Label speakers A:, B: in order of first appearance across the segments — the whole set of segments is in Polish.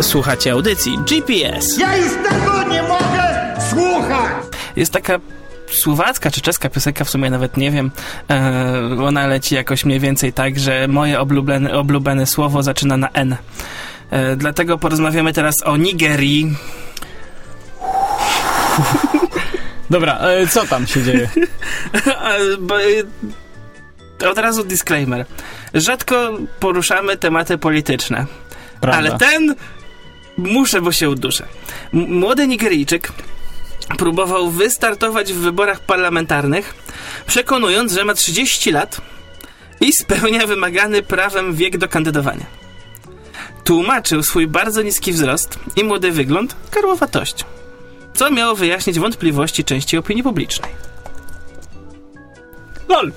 A: Słuchacie audycji GPS.
B: Ja już tego nie mogę słuchać!
A: Jest taka słowacka czy czeska piosenka, w sumie nawet nie wiem. Ona leci jakoś mniej więcej tak, że moje ulubione słowo zaczyna na N. Dlatego porozmawiamy teraz o Nigerii.
C: Dobra, co tam się dzieje?
A: Od razu disclaimer. Rzadko poruszamy tematy polityczne.
C: Prawda.
A: Ale ten muszę, bo się uduszę. Młody Nigeryjczyk próbował wystartować w wyborach parlamentarnych, przekonując, że ma 30 lat i spełnia wymagany prawem wiek do kandydowania. Tłumaczył swój bardzo niski wzrost i młody wygląd karłowatością, co miało wyjaśnić wątpliwości części opinii publicznej.
C: LOL!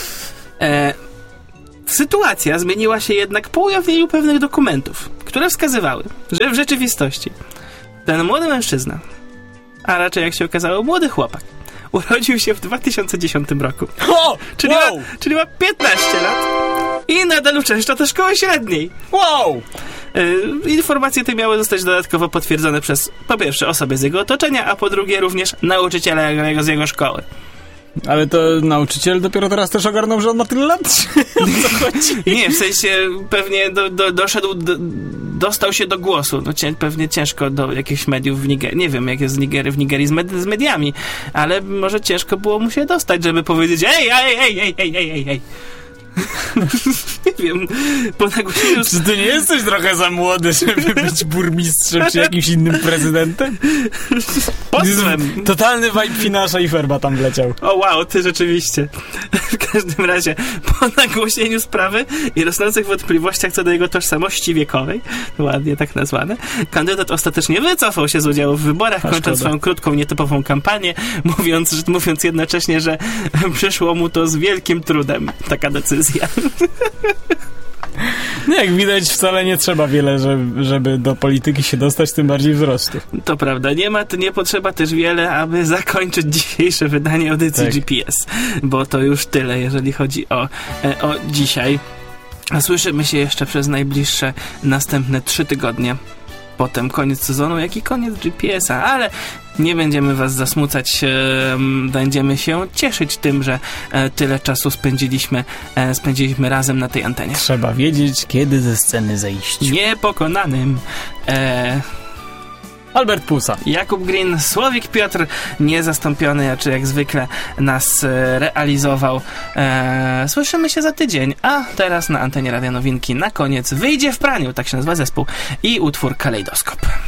A: Sytuacja zmieniła się jednak po ujawnieniu pewnych dokumentów, które wskazywały, że w rzeczywistości ten młody mężczyzna, a raczej jak się okazało młody chłopak, urodził się w 2010 roku. Czyli ma 15 lat i nadal uczęszcza do szkoły średniej.
C: Wow!
A: Informacje te miały zostać dodatkowo potwierdzone przez, po pierwsze, osoby z jego otoczenia, a po drugie również nauczyciela z jego szkoły.
C: Ale to nauczyciel dopiero teraz też ogarnął, że on ma tyle lat? O co chodzi?
A: Nie, w sensie pewnie dostał się do głosu. No, pewnie ciężko do jakichś mediów w Nigerii. Nie wiem, jak jest w Nigerii z mediami, ale może ciężko było mu się dostać, żeby powiedzieć ej. Nie wiem, po nagłośnieniu...
C: Czy ty nie jesteś trochę za młody, żeby być burmistrzem czy jakimś innym prezydentem?
A: Posłem.
C: Totalny vibe Finasza i Ferba tam wleciał.
A: O wow, ty rzeczywiście. W każdym razie, po nagłośnieniu sprawy i rosnących wątpliwościach co do jego tożsamości wiekowej, ładnie tak nazwane, kandydat ostatecznie wycofał się z udziału w wyborach, kończąc swoją krótką, nietypową kampanię, mówiąc jednocześnie, że przyszło mu to z wielkim trudem, taka decyzja.
C: No jak widać, wcale nie trzeba wiele, żeby do polityki się dostać, tym bardziej wzrostu.
A: To prawda, nie potrzeba też wiele, aby zakończyć dzisiejsze wydanie audycji GPS, bo to już tyle, jeżeli chodzi o dzisiaj. Słyszymy się jeszcze przez najbliższe następne 3 tygodnie. Potem koniec sezonu, jak i koniec GPS-a, ale nie będziemy was zasmucać, będziemy się cieszyć tym, że tyle czasu spędziliśmy razem na tej antenie.
C: Trzeba wiedzieć, kiedy ze sceny zejść.
A: Niepokonanym.
C: Albert Pusa.
A: Jakub Green, Słowik Piotr, niezastąpiony, czy jak zwykle nas realizował. Słyszymy się za tydzień, a teraz na antenie Radia Nowinki na koniec Wyjdzie w praniu, tak się nazywa zespół, i utwór Kalejdoskop.